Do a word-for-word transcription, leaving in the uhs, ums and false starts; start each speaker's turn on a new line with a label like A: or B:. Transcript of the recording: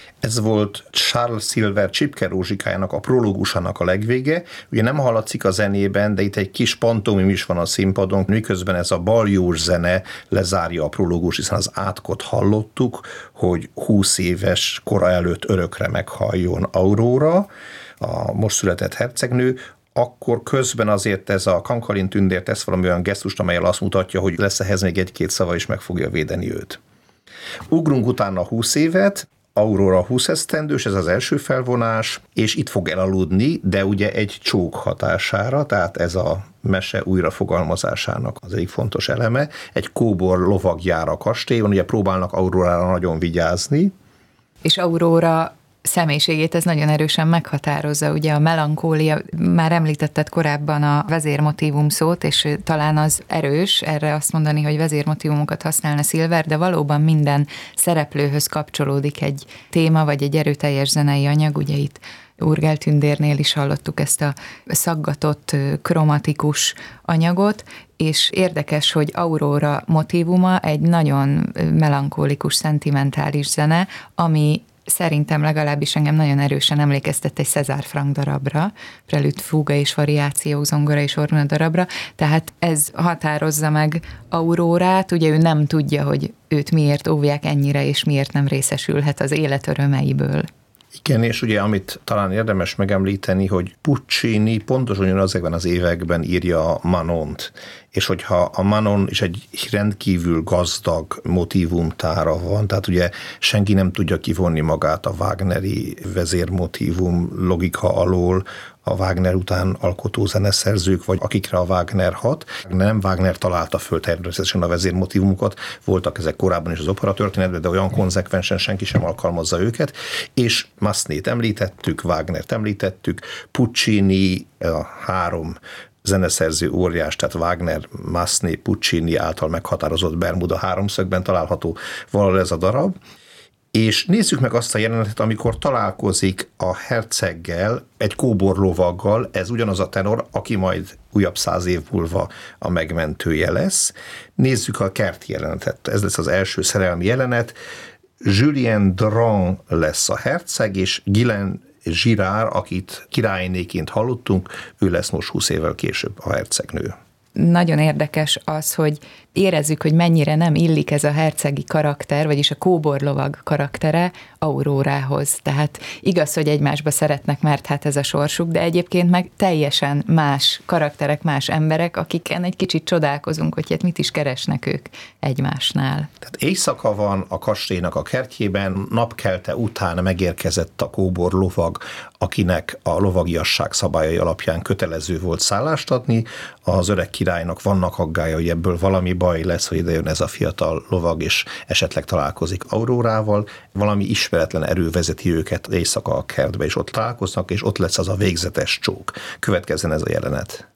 A: Ez volt Charles Silver Csipke Rózsikájának a prológusának a legvége. Ugye nem hallatszik a zenében, de itt egy kis pantomim is van a színpadon, miközben ez a baljós zene lezárja a prológus, hiszen az átkot hallottuk, hogy húsz éves kora előtt örökre meghalljon Aurora, a most született hercegnő, akkor közben azért ez a Kankarin tündér tesz valami olyan gesztust, amellyel azt mutatja, hogy lesz ehhez még egy-két szava, és meg fogja védeni őt. Ugrunk utána húsz évet, Aurora húsz esztendős, ez az első felvonás, és itt fog elaludni, de ugye egy csók hatására, tehát ez a mese újrafogalmazásának az egyik fontos eleme. Egy kóbor lovag jár a kastélyon, ugye próbálnak Aurorára nagyon vigyázni.
B: És Aurora személyiségét ez nagyon erősen meghatározza. Ugye a melankólia, már említetted korábban a vezérmotívum szót, és talán az erős erre azt mondani, hogy vezérmotívumokat használna Silver, de valóban minden szereplőhöz kapcsolódik egy téma, vagy egy erőteljes zenei anyag. Ugye itt Urgell tündérnél is hallottuk ezt a szaggatott, kromatikus anyagot, és érdekes, hogy Aurora motívuma egy nagyon melankólikus, szentimentális zene, ami szerintem legalábbis engem nagyon erősen emlékeztet egy César Franck darabra, Prelüt, Fuga és variáció, zongora és orgona darabra, tehát ez határozza meg Aurórát, ugye ő nem tudja, hogy őt miért óvják ennyire, és miért nem részesülhet az élet örömeiből.
A: Igen, és ugye amit talán érdemes megemlíteni, hogy Puccini pontosan ugyanazekben az években írja a Manont, és hogyha a Manon is egy rendkívül gazdag motívumtára van, tehát ugye senki nem tudja kivonni magát a wagneri vezérmotívum logika alól, a Wagner után alkotó zeneszerzők, vagy akikre a Wagner hat. Nem Wagner találta föl természetesen a vezérmotívumokat, voltak ezek korábban is az opera történetben, de olyan konzekvensen senki sem alkalmazza őket, és Massenét említettük, Wagnert említettük, Puccini, a három zeneszerző óriás, tehát Wagner, Massenet, Puccini által meghatározott Bermuda háromszögben található valahol ez a darab. És nézzük meg azt a jelenetet, amikor találkozik a herceggel, egy kóborlovaggal, ez ugyanaz a tenor, aki majd újabb száz év múlva a megmentője lesz. Nézzük a kerti jelenetet, ez lesz az első szerelmi jelenet. Julien Dran lesz a herceg, és Guylaine Girard, akit királynéként hallottunk, ő lesz most húsz évvel később a hercegnő.
B: Nagyon érdekes az, hogy érezzük, hogy mennyire nem illik ez a hercegi karakter, vagyis a kóborlovag karaktere Aurórához. Tehát igaz, hogy egymásba szeretnek, mert hát ez a sorsuk, de egyébként meg teljesen más karakterek, más emberek, akiken egy kicsit csodálkozunk, hogy hát mit is keresnek ők egymásnál.
A: Tehát éjszaka van a kastélynak a kertjében, napkelte után megérkezett a kóborlovag, akinek a lovagiasság szabályai alapján kötelező volt szállást adni. Az öreg királynak vannak aggája, hogy ebből valami baj lesz, hogy idejön ez a fiatal lovag, és esetleg találkozik Aurórával. Valami ismeretlen erő vezeti őket éjszaka a kertbe, és ott találkoznak, és ott lesz az a végzetes csók. Következzen ez a jelenet.